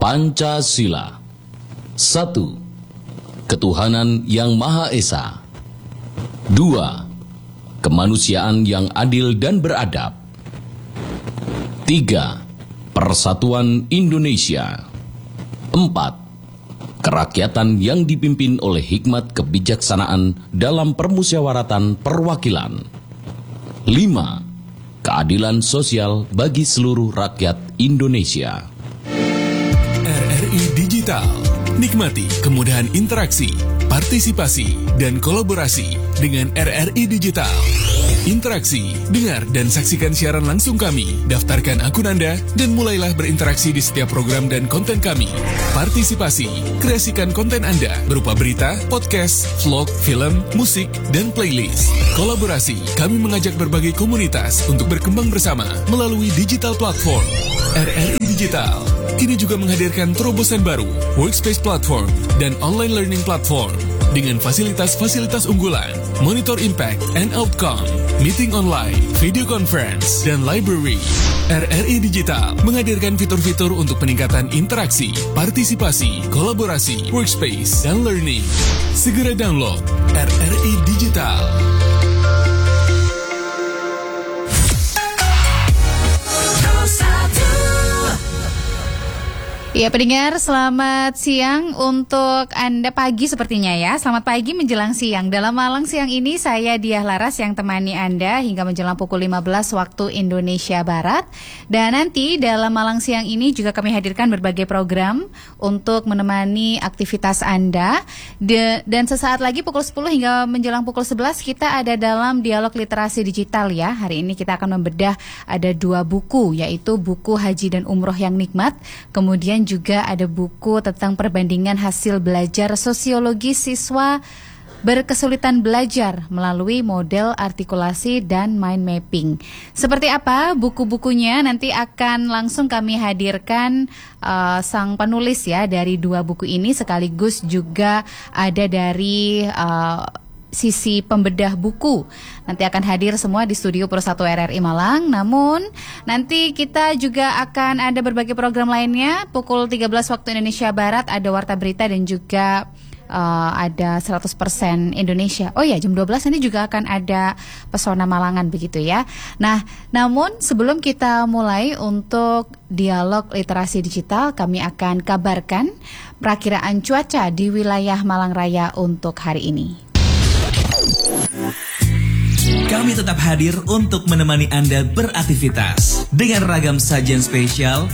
Pancasila. 1. Ketuhanan yang Maha Esa. 2. Kemanusiaan yang adil dan beradab. 3. Persatuan Indonesia. 4. Kerakyatan yang dipimpin oleh hikmat kebijaksanaan dalam permusyawaratan perwakilan. 5. Keadilan sosial bagi seluruh rakyat Indonesia. RRI Digital. Nikmati kemudahan interaksi, partisipasi, dan kolaborasi dengan RRI Digital. Interaksi, dengar dan saksikan siaran langsung kami, daftarkan akun Anda, dan mulailah berinteraksi di setiap program dan konten kami. Partisipasi, kreasikan konten Anda berupa berita, podcast, vlog, film, musik, dan playlist. Kolaborasi, kami mengajak berbagai komunitas untuk berkembang bersama melalui digital platform. RRI Digital kini juga menghadirkan terobosan baru, workspace platform, dan online learning platform dengan fasilitas-fasilitas unggulan, monitor impact and outcome, meeting online, video conference, dan library. RRI Digital menghadirkan fitur-fitur untuk peningkatan interaksi, partisipasi, kolaborasi, workspace, dan learning. Segera download RRI Digital. Ya pendengar, selamat siang untuk Anda pagi sepertinya ya. Selamat pagi menjelang siang. Dalam Malang siang ini saya Diah Laras yang temani Anda hingga menjelang pukul 15 waktu Indonesia Barat. Dan nanti dalam Malang siang ini juga kami hadirkan berbagai program untuk menemani aktivitas Anda. Dan sesaat lagi pukul 10 hingga menjelang pukul 11 kita ada dalam dialog literasi digital ya. Hari ini kita akan membedah ada 2 buku, yaitu buku Haji dan Umroh yang Nikmat, kemudian juga ada buku tentang perbandingan hasil belajar sosiologi siswa berkesulitan belajar melalui model artikulasi dan mind mapping. Seperti apa buku-bukunya nanti akan langsung kami hadirkan sang penulis ya dari 2 buku ini, sekaligus juga ada dari sisi pembedah buku. Nanti akan hadir semua di studio Pro 1 RRI Malang. Namun nanti kita juga akan ada berbagai program lainnya. Pukul 13 waktu Indonesia Barat ada Warta Berita dan juga ada 100% Indonesia. Oh ya, jam 12 nanti juga akan ada Pesona Malangan begitu ya. Nah, namun sebelum kita mulai untuk dialog literasi digital, kami akan kabarkan perakiraan cuaca di wilayah Malang Raya untuk hari ini. Kami tetap hadir untuk menemani Anda beraktivitas dengan ragam sajian spesial